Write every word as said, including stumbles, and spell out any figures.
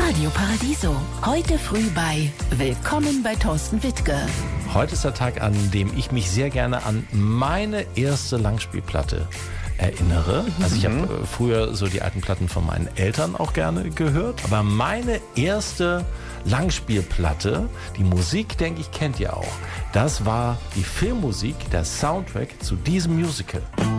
Radio Paradiso. Heute früh bei Willkommen bei Thorsten Wittke. Heute ist der Tag, an dem ich mich sehr gerne an meine erste Langspielplatte erinnere. Also ich habe äh, früher so die alten Platten von meinen Eltern auch gerne gehört. Aber meine erste Langspielplatte, die Musik, denke ich, kennt ihr auch. Das war die Filmmusik, der Soundtrack zu diesem Musical.